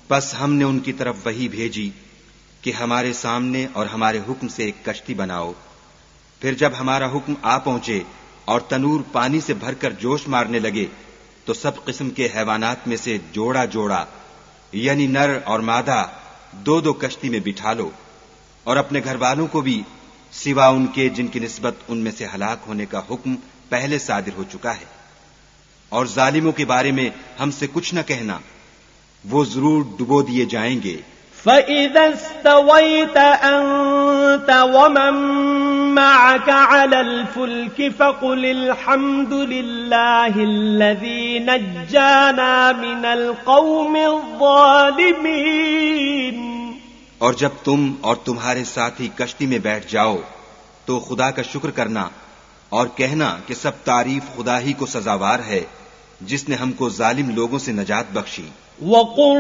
بس ہم نے ان کی طرف وحی بھیجی کہ ہمارے سامنے اور ہمارے حکم سے ایک کشتی بناؤ. پھر جب ہمارا حکم آ پہنچے اور تنور پانی سے بھر کر جوش مارنے لگے تو سب قسم کے حیوانات میں سے جوڑا جوڑا یعنی نر اور مادہ دو دو کشتی میں بٹھا لو، اور اپنے گھر والوں کو بھی سوا ان کے جن کی نسبت ان میں سے ہلاک ہونے کا حکم پہلے صادر ہو چکا ہے. اور ظالموں کے بارے میں ہم سے کچھ نہ کہنا، وہ ضرور ڈبو دیے جائیں گے. فَإِذَا اسْتَوَيْتَ أَنْتَ وَمَن مَّعَكَ عَلَى الْفُلْكِ فَقُلِ الْحَمْدُ لِلَّهِ الَّذِي نَجَّانَا مِنَ الْقَوْمِ الظَّالِمِينَ. اور جب تم اور تمہارے ساتھی کشتی میں بیٹھ جاؤ تو خدا کا شکر کرنا اور کہنا کہ سب تعریف خدا ہی کو سزاوار ہے جس نے ہم کو ظالم لوگوں سے نجات بخشی. وَقُلْ